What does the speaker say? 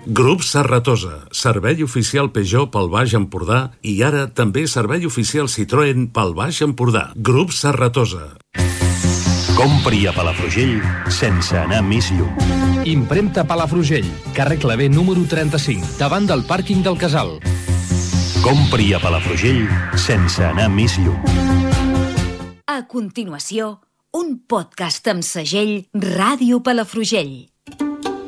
Grup Serratosa, servei oficial Peugeot pel Baix Empordà i ara també servei oficial Citroën pel Baix Empordà. Grup Serratosa. Compri a Palafrugell sense anar més lluny. Impremta Palafrugell, carrer Clavé número 35, davant del pàrquing del Casal. Compri a Palafrugell sense anar més lluny. A continuació, un podcast amb segell Ràdio Palafrugell.